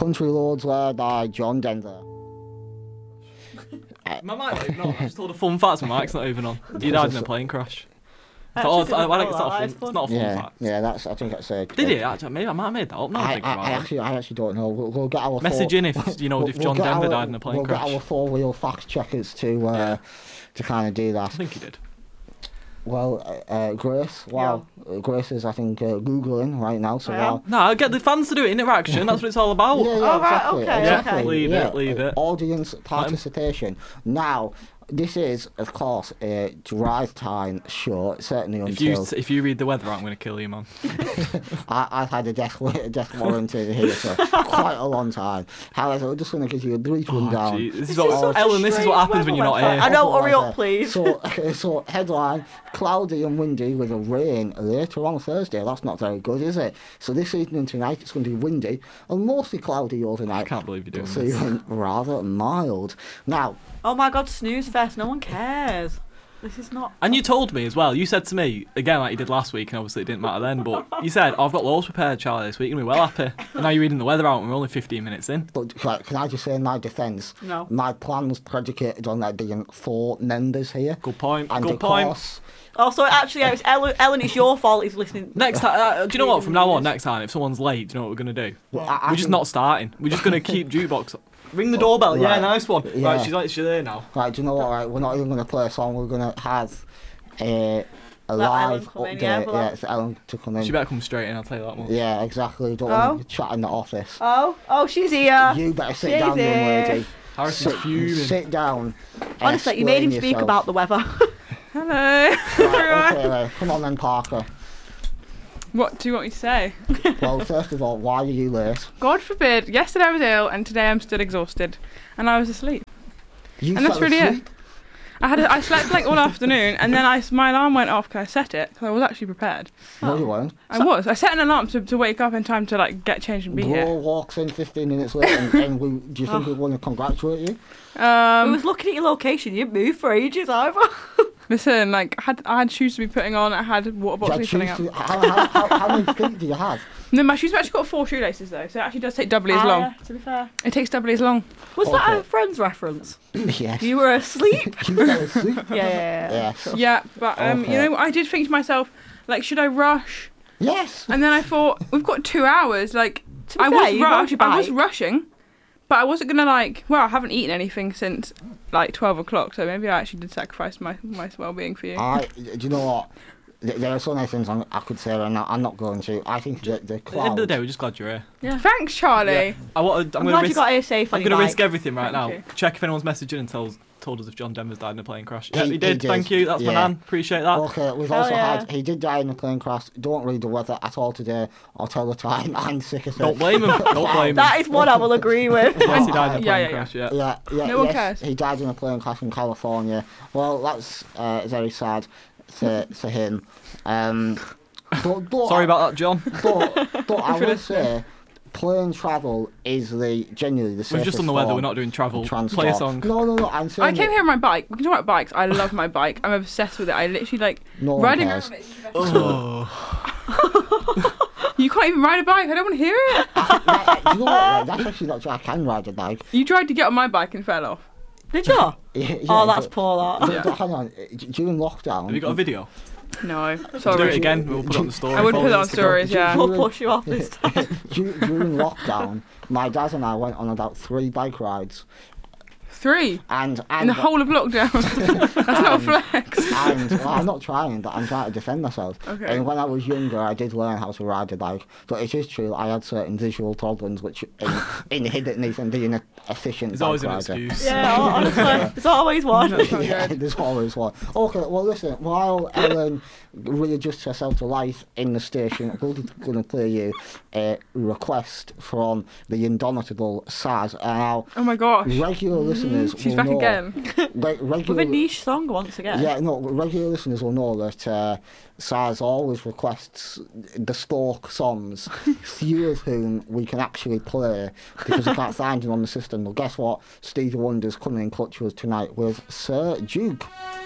Country Roads led by John Denver. My mic's not even on. I just told a fun fact. My mic's not even on. He died in a plane crash. It's Actually, not didn't it's know not that. a It's fun. fun. It's not a fun Yeah, fact. yeah, I think that's a... Did he? Actually, maybe I might have made that up. Now I think about it. I actually don't know. We'll get our... Message in if if John Denver died in a plane crash. We'll get our four-wheel fact checkers to kind of do that. I think he did. Well, Grace, wow. Grace is, I think, Googling right now, so wow. No, get the fans to do it. Interaction, that's what it's all about. Yeah, Oh, right, exactly. okay, exactly. okay. Leave it. Audience participation. Now, this is, of course, a drive time show, certainly until... If you read the weather, I'm going to kill you, man. I've had a death warranty here for quite a long time. However, I'm just going to give you a brief rundown. Gee, this is This is what, such Ellen, a this is strange what happens when you're not weather here. website. I know, hurry up, please. So headline, cloudy and windy with a rain later on Thursday. That's not very good, is it? So this evening tonight it's going to be windy and mostly cloudy overnight. I can't believe you're doing so this. even rather mild. Now, Oh my God, snooze fest. No one cares. This is not. And you told me as well, you said to me, again like you did last week, and obviously it didn't matter then, but you said, I've got loads prepared, Charlie, this week, and we're well happy. And now you're reading the weather out and we're only 15 minutes in. but can I just say in my defence, No. my plan was predicated on there being 4 members here. Good point, And good of point. course, Oh, so actually, it's Ellen, it's your fault he's listening. Next time, do you know what, from now on, next time, if someone's late, do you know what we're going to do? well, We're just not starting. We're just going to keep jukebox. Ring the doorbell, yeah, Right. nice one. Yeah. Right, she's there now. right, do you know what, right, we're not even going to play a song, we're going to have a Ellen live come in, update. yeah, Yeah, but it's Ellen to come in. She better come straight in, I'll tell you that much. Yeah, exactly. Don't want to chat in the office. Oh, she's here. You better sit She's down, young here. lady. Harrison's fuming. Sit down. Honestly, you made him speak about the weather. Hello. Right, okay, come on then, Parker. What do you want me to say? Well, first of all, why are you late? God forbid. Yesterday I was ill, and today I'm still exhausted, and I was asleep. You And that's fell really it. asleep? I slept like all afternoon, and then my alarm went off because I set it. So I was actually prepared. No, you weren't. I set an alarm to wake up in time to like get changed and be Bro here. walks in 15 minutes late, and do you think we want to congratulate you? I was looking at your location. You didn't move for ages either. Listen, like I had shoes to be putting on. I had water Do bottles you to be choose filling up. how many feet do you have? No, my shoes have actually got 4 shoelaces though, so it actually does take doubly as long. To be fair. It takes doubly as long. Was that Okay. a Friends reference? Yes. You were asleep? You fell asleep? Yeah. Yes. Yeah, but you Okay. know, I did think to myself, like, should I rush? Yes. And then I thought, we've got 2 hours. Like, To be I fair, you rode was your bike. rushing, but I wasn't gonna I haven't eaten anything since like 12 o'clock. So maybe I actually did sacrifice my well-being for you. Do you know what? There are so many things I could say, and I'm not going to. I think that the At the end of the cloud. day, we're just glad you're here. Thanks, Charlie. I'm I'm glad going to you risk. got here safe on I'm your going to bike. risk everything right now. Thank you. Check if anyone's messaging and told us if John Denver's died in a plane crash. Yeah, He he did. did. Thank you. That's my Yeah. man. Appreciate that. Okay, we've Hell also yeah. had. He did die in a plane crash. Don't read the weather at all today. I'll tell the time. I'm sick of it. Don't blame him. Don't blame him. That is one I will agree with. Yes, he died in a Yeah, plane yeah, crash. Yeah. Yeah, No one yes, cares. he died in a plane crash in California. Well, that's very sad for him. But Sorry about that, John. But I will say, plane travel is genuinely the safest We've just done the weather. form We're not doing travel. of transport. Play a song. No. I'm saying I came here on my bike. We can talk about bikes. I love my bike. I'm obsessed with it. I literally like No one riding cares. around it. is the best. Oh. You can't even ride a bike. I don't want to hear it. Do you know what? That's actually not true. I can ride a bike. You tried to get on my bike and fell off. Did you? Yeah, Oh, that's but- poor, that. but hang on. During lockdown. Have you got a video? No, Let's do it sorry. again. We'll put it on the story. I would follow put it the on Instagram. stories. Yeah. We'll push you off this time. During lockdown, my dad and I went on about 3 bike rides. 3 And in the whole of lockdown. That's not a flex. And well, I'm not trying, but I'm trying to defend myself. Okay. And when I was younger, I did learn how to ride a bike. But it is true, I had certain visual problems which inhibit me from being an efficient There's bike always an rider. excuse. Yeah, honestly. There's always one. That's not Yeah, good. there's always one. Okay, well listen, while Ellen readjusts herself to life in the station, we're going to play you a request from the indomitable Saz. Now, Oh my gosh. regular listeners She's will back know, again. With a niche song once again. Yeah, no, regular listeners will know that Saz always requests bespoke songs, few of whom we can actually play because we can't find them on the system. Well, guess what? Stevie Wonder's coming in clutch with us tonight with Sir Duke.